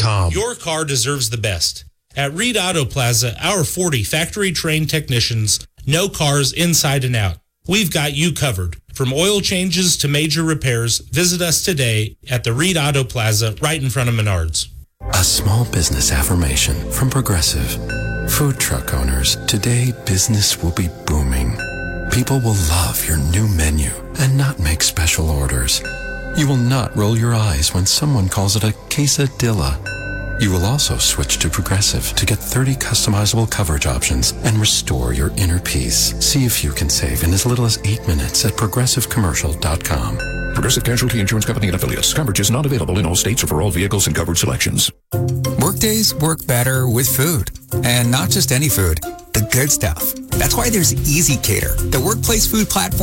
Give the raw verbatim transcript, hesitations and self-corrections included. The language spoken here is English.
com. Your car deserves the best. At Reed Auto Plaza, our forty factory-trained technicians know cars inside and out. We've got you covered. From oil changes to major repairs, visit us today at the Reed Auto Plaza right in front of Menards. A small business affirmation from Progressive. Food truck owners, today business will be booming. People will love your new menu and not make special orders. You will not roll your eyes when someone calls it a quesadilla. You will also switch to Progressive to get thirty customizable coverage options and restore your inner peace. See if you can save in as little as eight minutes at progressive commercial dot com. Progressive Casualty Insurance Company and Affiliates. Coverage is not available in all states or for all vehicles and coverage selections. Workdays work better with food. And not just any food, the good stuff. That's why there's Easy Cater, the workplace food platform